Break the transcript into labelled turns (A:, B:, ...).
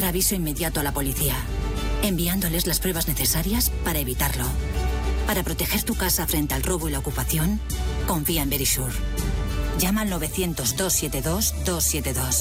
A: aviso inmediato a la policía, enviándoles las pruebas necesarias para evitarlo. Para proteger tu casa frente al robo y la ocupación, confía en Verisure. Llama al 900-272-272.